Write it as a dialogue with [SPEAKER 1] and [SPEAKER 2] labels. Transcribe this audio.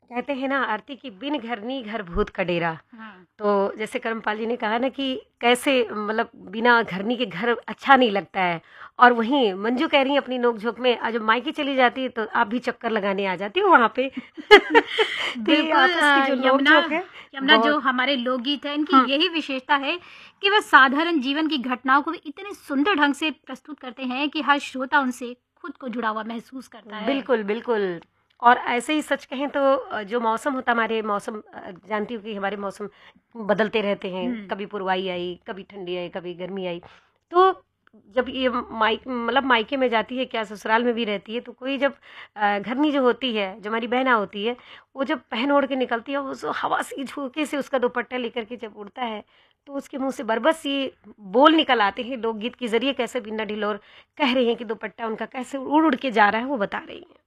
[SPEAKER 1] कहते हैं ना आरती की, बिन घरनी घर भूत का डेरा।
[SPEAKER 2] हाँ।
[SPEAKER 1] तो जैसे कर्मपाल जी ने कहा ना कि कैसे मतलब बिना घरनी के घर अच्छा नहीं लगता है, और वहीं मंजू कह रही है अपनी नोक झोंक में, आज जब मायके चली जाती है तो आप भी चक्कर लगाने आ जाती हो वहां पे। तो ये
[SPEAKER 2] बिल्कुल
[SPEAKER 1] आपस की जो नोक
[SPEAKER 2] यमुना,
[SPEAKER 1] झोंक है
[SPEAKER 2] यमुना जो
[SPEAKER 1] बहुत।
[SPEAKER 2] हमारे लोकगीत है इनकी
[SPEAKER 1] हम्म,
[SPEAKER 2] यही विशेषता है कि वे साधारण जीवन की घटनाओं को भी इतने सुंदर ढंग से प्रस्तुत करते हैं कि हर श्रोता उनसे खुद को जुड़ा हुआ महसूस करता है।
[SPEAKER 1] बिल्कुल बिल्कुल। और ऐसे ही सच कहें तो जो मौसम होता, हमारे मौसम जानती हूँ कि हमारे मौसम बदलते रहते हैं,
[SPEAKER 2] हम्म।
[SPEAKER 1] कभी पुरवाई आई, कभी ठंडी आई, कभी गर्मी आई। तो जब ये मतलब मायके में जाती है, क्या ससुराल में भी रहती है, तो कोई जब घरनी जो होती है, जो हमारी बहना होती है, वो जब पहन ओढ़ के निकलती है, उस हवा सी झोंके से उसका दुपट्टा लेकर के जब उड़ता है, तो उसके मुंह से बरबस ये बोल निकल आते हैं लोकगीत के जरिए, कैसे बिन्ना ढिलोर कह रही हैं कि दुपट्टा उनका कैसे उड़ उड़ के जा रहा है, वो बता रही हैं।